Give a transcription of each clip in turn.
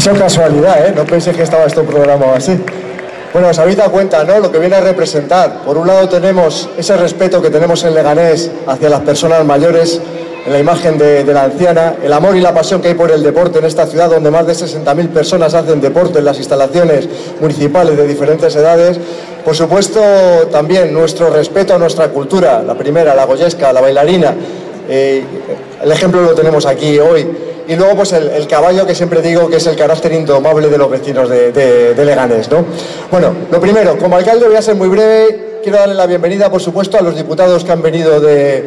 sido casualidad, ¿eh? No pensé que estaba esto programado así. Bueno, os habéis dado cuenta, ¿no? Lo que viene a representar. Por un lado tenemos ese respeto que tenemos en Leganés hacia las personas mayores, en la imagen de la anciana, el amor y la pasión que hay por el deporte en esta ciudad, donde más de 60.000 personas hacen deporte en las instalaciones municipales de diferentes edades. Por supuesto, también nuestro respeto a nuestra cultura, la primera, la goyesca, la bailarina. El ejemplo lo tenemos aquí hoy. Y luego pues el caballo, que siempre digo que es el carácter indomable de los vecinos de Leganés, ¿no? Bueno, lo primero, como alcalde voy a ser muy breve. Quiero darle la bienvenida, por supuesto, a los diputados que han venido de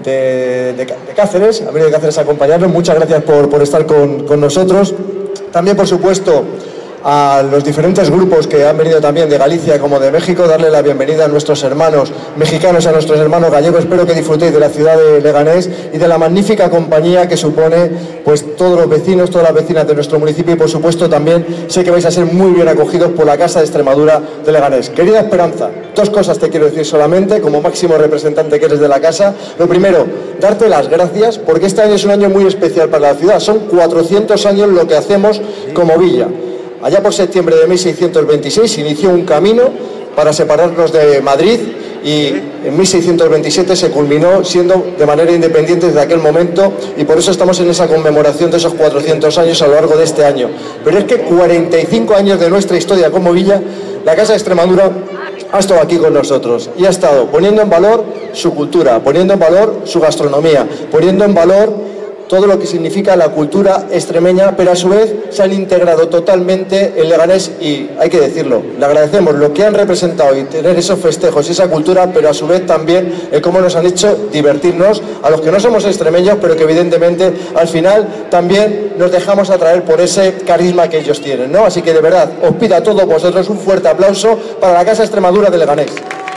Cáceres, han venido de Cáceres a acompañarnos. Muchas gracias por estar con nosotros. También, por supuesto, a los diferentes grupos que han venido también de Galicia como de México, darle la bienvenida a nuestros hermanos mexicanos, a nuestros hermanos gallegos. Espero que disfrutéis de la ciudad de Leganés y de la magnífica compañía que supone pues todos los vecinos, todas las vecinas de nuestro municipio, y por supuesto también sé que vais a ser muy bien acogidos por la Casa de Extremadura de Leganés. Querida Esperanza, dos cosas te quiero decir solamente, como máximo representante que eres de la casa. Lo primero, darte las gracias, porque este año es un año muy especial para la ciudad. Son 400 años lo que hacemos como villa. Allá por septiembre de 1626 se inició un camino para separarnos de Madrid y en 1627 se culminó siendo de manera independiente desde aquel momento, y por eso estamos en esa conmemoración de esos 400 años a lo largo de este año. Pero es que 45 años de nuestra historia como villa, la Casa de Extremadura ha estado aquí con nosotros y ha estado poniendo en valor su cultura, poniendo en valor su gastronomía, poniendo en valor todo lo que significa la cultura extremeña, pero a su vez se han integrado totalmente en Leganés y hay que decirlo, le agradecemos lo que han representado y tener esos festejos y esa cultura, pero a su vez también el cómo nos han hecho divertirnos a los que no somos extremeños, pero que evidentemente al final también nos dejamos atraer por ese carisma que ellos tienen, ¿no? Así que de verdad os pido a todos vosotros un fuerte aplauso para la Casa Extremadura de Leganés.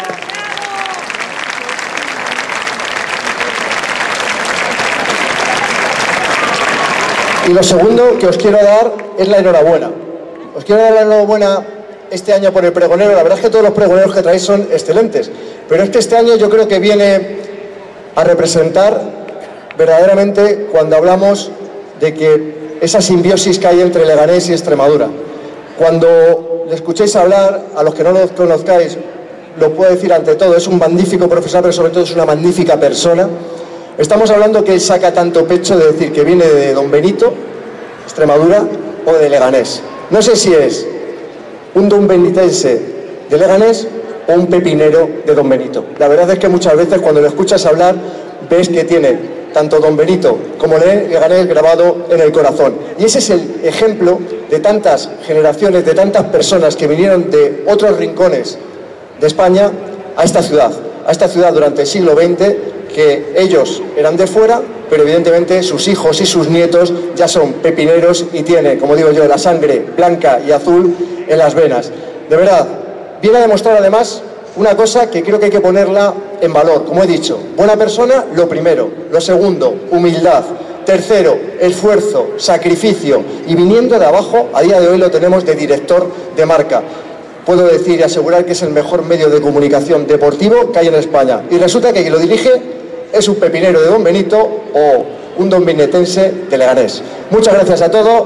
Y lo segundo que os quiero dar es la enhorabuena. Os quiero dar la enhorabuena este año por el pregonero. La verdad es que todos los pregoneros que traéis son excelentes, pero es que este año yo creo que viene a representar verdaderamente cuando hablamos de que esa simbiosis que hay entre Leganés y Extremadura. Cuando le escuchéis hablar, a los que no lo conozcáis, lo puedo decir ante todo, es un magnífico profesor, pero sobre todo es una magnífica persona. Estamos hablando que él saca tanto pecho de decir que viene de Don Benito, Extremadura, o de Leganés. No sé si es un don benitense de Leganés o un pepinero de Don Benito. La verdad es que muchas veces cuando lo escuchas hablar ves que tiene tanto Don Benito como Leganés grabado en el corazón. Y ese es el ejemplo de tantas generaciones, de tantas personas que vinieron de otros rincones de España a esta ciudad durante el siglo XX, que ellos eran de fuera, pero evidentemente sus hijos y sus nietos ya son pepineros y tienen, como digo yo, la sangre blanca y azul en las venas. De verdad, viene a demostrar además una cosa que creo que hay que ponerla en valor. Como he dicho, buena persona, lo primero. Lo segundo, humildad. Tercero, esfuerzo, sacrificio. Y viniendo de abajo, a día de hoy lo tenemos de director de marca. Puedo decir y asegurar que es el mejor medio de comunicación deportivo que hay en España. Y resulta que quien lo dirige es un pepinero de Don Benito o un don benetense de Leganés. Muchas gracias a todos.